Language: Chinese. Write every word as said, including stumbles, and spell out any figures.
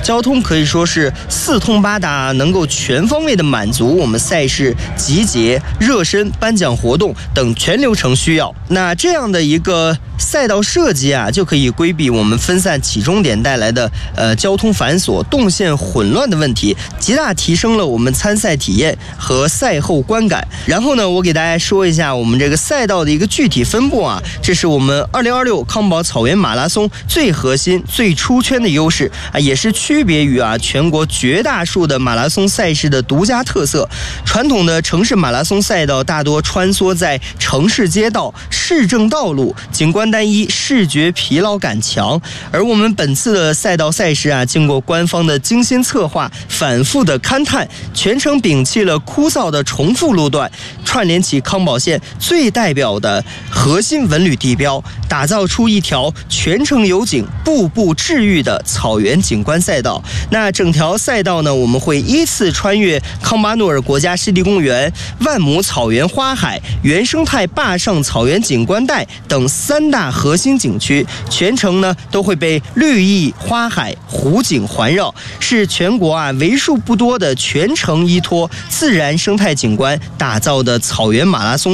交通可以说是四通八达，能够全方位的满足我们赛事集结、热身、颁奖活动等全流程需要。那这样的一个赛道设计啊，就可以规避我们分散起终点带来的呃交通繁琐、动线混乱的问题，极大提升了我们参赛体验和赛后观感。然后呢，我给大家说一下我们这个赛道的一个具体分布啊，这是我们二零二六康宝草原马拉松最核心、最出圈的优势啊，也是区别于啊全国绝大数的马拉松赛事的独家特色。传统的城市马拉松赛道大多穿梭在城市街道、市政道路，景观单一，视觉疲劳感强。而我们本次的赛道赛事啊，经过官方的精心策划、反复的勘探，全程摒弃了枯燥的重复路段，串联起康宝县最代表的核心文旅地标，打造出一条全程有景、步步治愈的草原景观赛道。那整条赛道呢，我们会依次穿越康巴诺尔国家湿地公园、万亩草原花海、原生态坝上草原景观带等三大核心景区，全程呢都会被绿意、花海、湖景环绕，是全国啊为数不多的全程依托自然生态景观打造的草原马拉松